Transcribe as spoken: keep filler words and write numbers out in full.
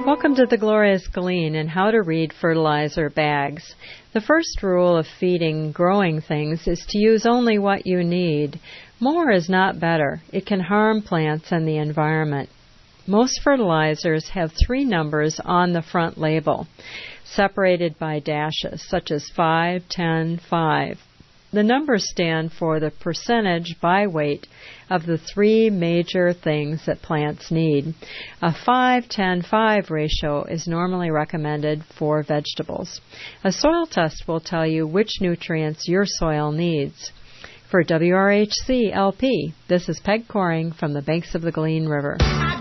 Welcome to the Glorious Glean and how to read fertilizer bags. The first rule of feeding growing things is to use only what you need. More is not better. It can harm plants and the environment. Most fertilizers have three numbers on the front label, separated by dashes, such as five, ten, five. The numbers stand for the percentage by weight of the three major things that plants need. A five ten five ratio is normally recommended for vegetables. A soil test will tell you which nutrients your soil needs. For W R H C L P, this is Peg Coring from the banks of the Glean River.